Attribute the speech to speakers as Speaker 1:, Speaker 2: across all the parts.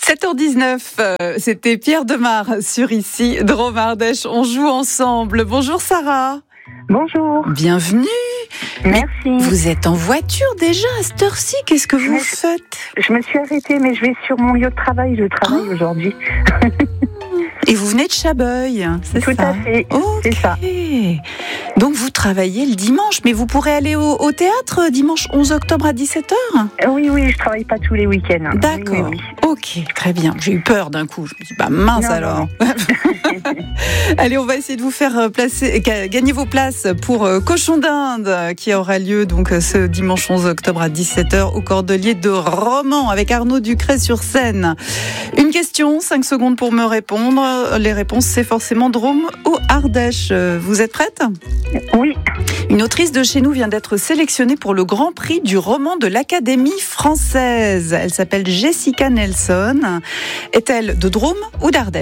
Speaker 1: 7h19, c'était Pierre Demar sur ici, Drôme Ardèche. On joue ensemble. Bonjour Sarah.
Speaker 2: Bonjour.
Speaker 1: Bienvenue.
Speaker 2: Merci.
Speaker 1: Vous êtes en voiture déjà à cette heure-ci. Qu'est-ce que vous faites ?
Speaker 2: Je me suis arrêtée, mais je vais sur mon lieu de travail. Je travaille aujourd'hui.
Speaker 1: Et vous venez de Chabeuil, c'est
Speaker 2: Tout
Speaker 1: ça ?
Speaker 2: à fait,
Speaker 1: Okay.
Speaker 2: c'est ça.
Speaker 1: Donc vous travaillez le dimanche, mais vous pourrez aller au théâtre dimanche 11 octobre à 17h ?
Speaker 2: Oui, je travaille pas tous les week-ends.
Speaker 1: D'accord.
Speaker 2: Oui.
Speaker 1: Ok, très bien. J'ai eu peur d'un coup. Je me dis, mince
Speaker 2: Non,
Speaker 1: alors. Allez, on va essayer de vous faire gagner vos places pour Cochon d'Inde, qui aura lieu donc ce dimanche 11 octobre à 17h au Cordelier de Romans avec Arnaud Ducret sur scène. Une question, 5 secondes pour me répondre. Les réponses, c'est forcément Drôme ou Ardèche. Vous êtes prête ?
Speaker 2: Oui.
Speaker 1: Une autrice de chez nous vient d'être sélectionnée pour le Grand Prix du roman de l'Académie française. Elle s'appelle Jessica Nelson. Est-elle de Drôme ou d'Ardèche ?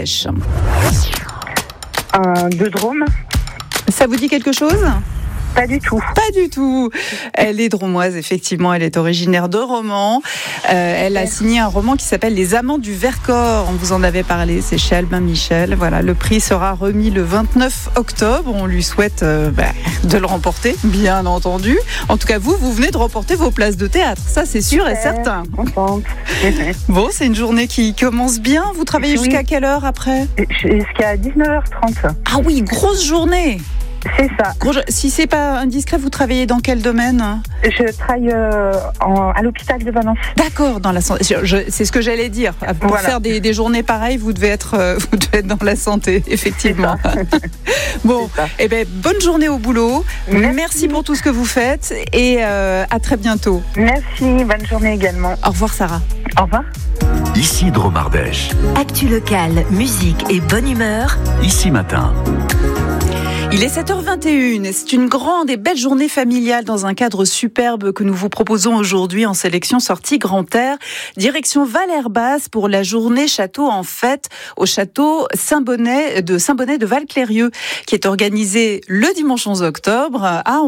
Speaker 2: De Drôme.
Speaker 1: Ça vous dit quelque chose ?
Speaker 2: Pas du tout.
Speaker 1: Pas du tout. Elle est dromoise, effectivement. Elle est originaire de Romans. Elle a signé un roman qui s'appelle Les Amants du Vercors. On vous en avait parlé. C'est chez Albin Michel. Voilà, le prix sera remis le 29 octobre. On lui souhaite de le remporter, bien entendu. En tout cas, vous venez de remporter vos places de théâtre. Ça, c'est sûr et certain.
Speaker 2: Contente.
Speaker 1: Bon, c'est une journée qui commence bien. Vous travaillez jusqu'à quelle heure après ?
Speaker 2: Jusqu'à 19h30.
Speaker 1: Ah oui, grosse journée.
Speaker 2: C'est ça.
Speaker 1: Si c'est pas indiscret, vous travaillez dans quel domaine ?
Speaker 2: Je travaille à l'hôpital de Valence.
Speaker 1: D'accord, dans la santé. C'est ce que j'allais dire. Pour faire des journées pareilles, vous devez être dans la santé, effectivement. Bon, bonne journée au boulot. Merci pour tout ce que vous faites et à très bientôt.
Speaker 2: Merci, bonne journée également.
Speaker 1: Au revoir Sarah.
Speaker 2: Au revoir.
Speaker 3: Ici Drôme Ardèche.
Speaker 4: Actu locale, musique et bonne humeur.
Speaker 3: Ici Matin.
Speaker 1: Il est 7h21 et c'est une grande et belle journée familiale dans un cadre superbe que nous vous proposons aujourd'hui en sélection sortie Grand Air. Direction Valère-Basse pour la journée Château en fête au château Saint-Bonnet de Val-Clérieux qui est organisée le dimanche 11 octobre à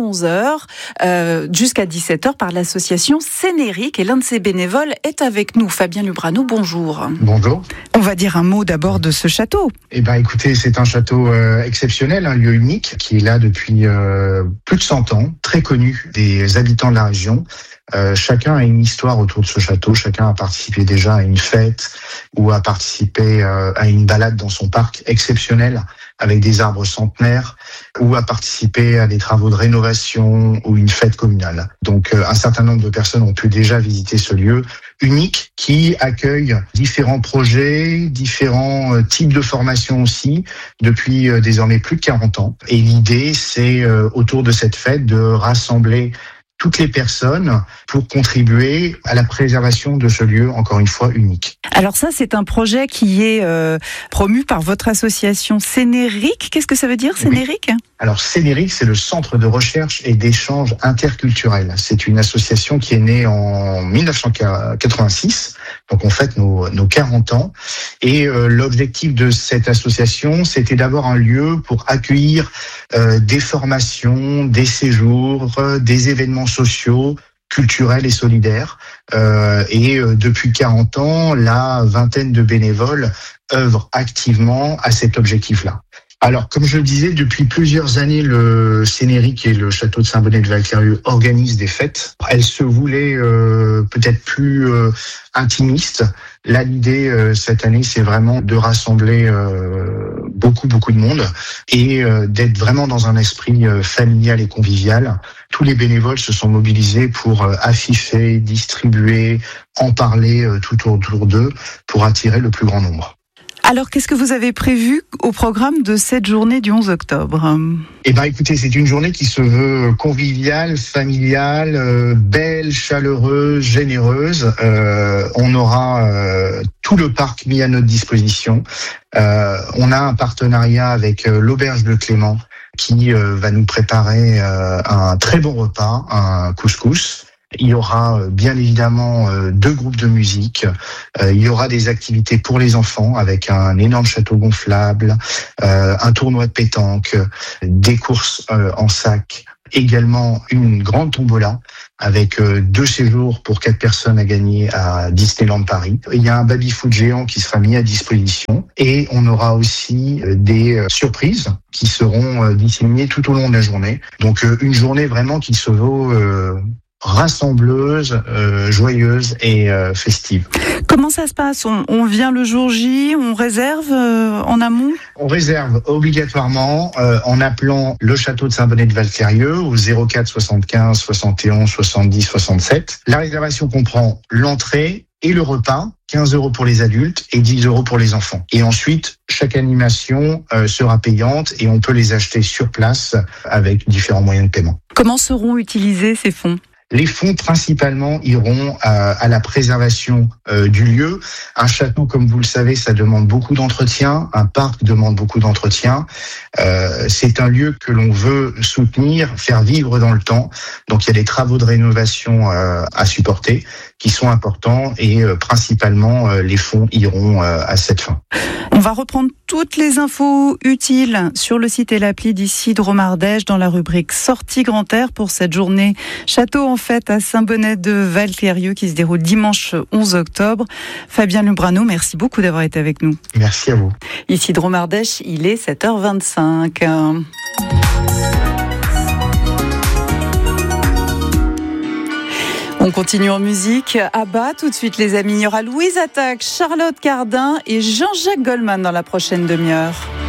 Speaker 1: 11h jusqu'à 17h par l'association Scénérique et l'un de ses bénévoles est avec nous. Fabien Lubrano, bonjour.
Speaker 5: Bonjour.
Speaker 1: On va dire un mot d'abord de ce château.
Speaker 5: Écoutez, c'est un château exceptionnel, un lieu unique qui est là depuis plus de 100 ans, très connu des habitants de la région. Chacun a une histoire autour de ce château, chacun a participé déjà à une fête ou a participé à une balade dans son parc exceptionnel avec des arbres centenaires ou a participé à des travaux de rénovation ou une fête communale. Donc un certain nombre de personnes ont pu déjà visiter ce lieu unique qui accueille différents projets, différents types de formations aussi depuis désormais plus de 40 ans. Et l'idée, c'est autour de cette fête de rassembler toutes les personnes pour contribuer à la préservation de ce lieu, encore une fois, unique.
Speaker 1: Alors ça, c'est un projet qui est promu par votre association Scénérique. Qu'est-ce que ça veut dire, Scénérique ?
Speaker 5: Alors, Scénérique, c'est le Centre de recherche et d'échange interculturel. C'est une association qui est née en 1986, donc on fête nos 40 ans. Et l'objectif de cette association, c'était d'avoir un lieu pour accueillir des formations, des séjours, des événements sociaux, culturels et solidaires. Et depuis 40 ans, la vingtaine de bénévoles œuvrent activement à cet objectif-là. Alors, comme je le disais, depuis plusieurs années, le Scénérique et le château de Saint-Bonnet de Val-Clérieux organisent des fêtes. Elles se voulaient peut-être plus intimistes. Là, l'idée cette année, c'est vraiment de rassembler beaucoup de monde et d'être vraiment dans un esprit familial et convivial. Tous les bénévoles se sont mobilisés pour afficher, distribuer, en parler tout autour d'eux pour attirer le plus grand nombre.
Speaker 1: Alors, qu'est-ce que vous avez prévu au programme de cette journée du 11 octobre ?
Speaker 5: Écoutez, c'est une journée qui se veut conviviale, familiale, belle, chaleureuse, généreuse. On aura tout le parc mis à notre disposition. On a un partenariat avec l'Auberge de Clément qui va nous préparer un très bon repas, un couscous. Il y aura bien évidemment 2 groupes de musique. Il y aura des activités pour les enfants avec un énorme château gonflable, un tournoi de pétanque, des courses en sac, Également une grande tombola avec 2 séjours pour 4 personnes à gagner à Disneyland Paris. Il y a un baby-foot géant qui sera mis à disposition et on aura aussi des surprises qui seront disséminées tout au long de la journée. Donc une journée vraiment qui se vaut rassembleuse, joyeuse et festive.
Speaker 1: Comment ça se passe ? On vient le jour J, on réserve en amont ?
Speaker 5: On réserve obligatoirement en appelant le château de Saint-Bonnet de Valclérieux au 04 75 71 70 67. La réservation comprend l'entrée et le repas, 15 € pour les adultes et 10 € pour les enfants. Et ensuite, chaque animation sera payante et on peut les acheter sur place avec différents moyens de paiement.
Speaker 1: Comment seront utilisés ces fonds ?
Speaker 5: Les fonds principalement iront à la préservation du lieu. Un château, comme vous le savez, ça demande beaucoup d'entretien. Un parc demande beaucoup d'entretien. C'est un lieu que l'on veut soutenir, faire vivre dans le temps. Donc il y a des travaux de rénovation à supporter qui sont importants et principalement les fonds iront à cette fin.
Speaker 1: On va reprendre toutes les infos utiles sur le site et l'appli d'Isidre-Romardèche dans la rubrique Sortie Grand Air pour cette journée Château en fête à Saint-Bonnet de Valclérieux qui se déroule dimanche 11 octobre. Fabien Lubrano, merci beaucoup d'avoir été avec nous.
Speaker 5: Merci à vous.
Speaker 1: Isidre-Romardèche, il est 7h25. On continue en musique. Abba, tout de suite les amis. Il y aura Louise Attaque, Charlotte Cardin et Jean-Jacques Goldman dans la prochaine demi-heure.